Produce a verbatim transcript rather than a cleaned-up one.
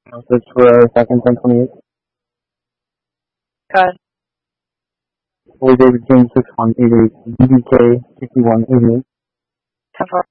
Search for uh, second ten twenty-eight. Go ahead. Boy David James six one eight eight, B B K fifty-one eighty-eight. ten four.